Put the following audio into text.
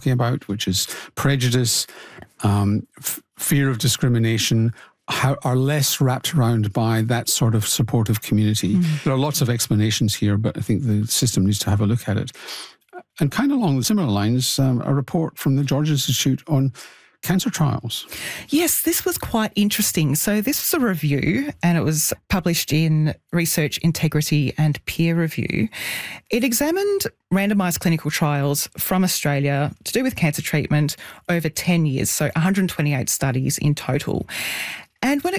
talking about, which is prejudice, fear of discrimination, are less wrapped around by that sort of supportive community. There are lots of explanations here, but I think the system needs to have a look at it. And kind of along similar lines, a report from the George Institute on cancer trials. Yes, this was quite interesting. So this was a review and it was published in Research Integrity and Peer Review. It examined randomised clinical trials from Australia to do with cancer treatment over 10 years, so 128 studies in total. And when it